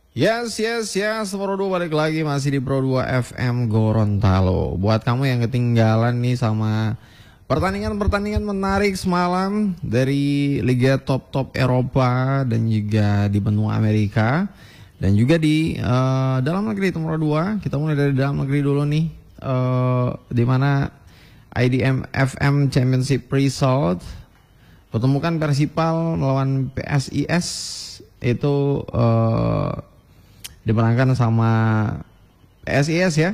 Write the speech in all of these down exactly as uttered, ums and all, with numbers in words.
Yes, yes, yes, Pro dua balik lagi masih di Pro dua F M Gorontalo. Buat kamu yang ketinggalan nih sama pertandingan-pertandingan menarik semalam dari Liga top-top Eropa dan juga di benua Amerika dan juga di uh, dalam negeri Pro dua. Kita mulai dari dalam negeri dulu nih, uh, di mana I D M F M Championship result pertemukan Persipal melawan P S I S itu uh, dimenangkan sama P S I S ya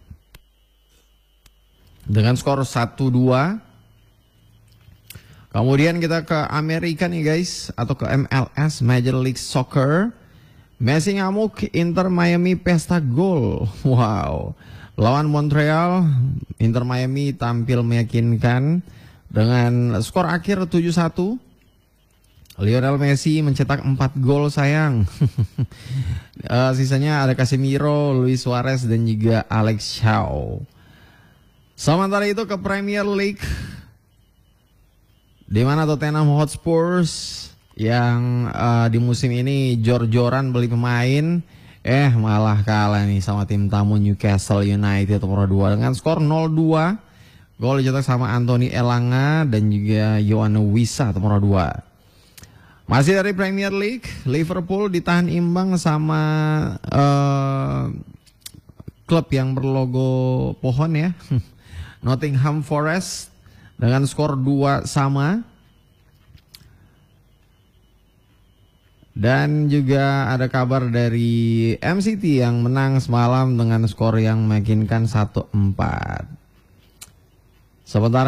dengan skor satu dua. Kemudian kita ke Amerika nih guys, atau ke M L S, Major League Soccer. Messi ngamuk, Inter Miami pesta gol. Wow. Lawan Montreal, Inter Miami tampil meyakinkan dengan skor akhir tujuh satu. Lionel Messi mencetak empat gol sayang. uh, sisanya ada Casemiro, Luis Suarez dan juga Alex Shaw. Sementara itu ke Premier League, di mana Tottenham Hotspur yang uh, di musim ini jor-joran beli pemain, eh malah kalah nih sama tim tamu Newcastle United Pro dua dengan skor nol dua. Gol dicetak sama Anthony Elanga dan juga Yoane Wissa Pro dua. Masih dari Premier League, Liverpool ditahan imbang sama uh, klub yang berlogo pohon ya, Nottingham Forest dengan skor dua sama. Dan juga ada kabar dari M C T yang menang semalam dengan skor yang meyakinkan satu empat. Sementara